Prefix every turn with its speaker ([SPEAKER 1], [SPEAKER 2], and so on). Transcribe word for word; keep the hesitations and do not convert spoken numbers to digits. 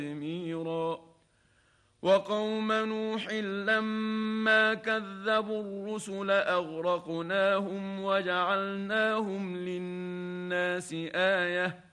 [SPEAKER 1] ميرا وقوم نوح لما كذبوا الرسل أغرقناهم وجعلناهم للناس آية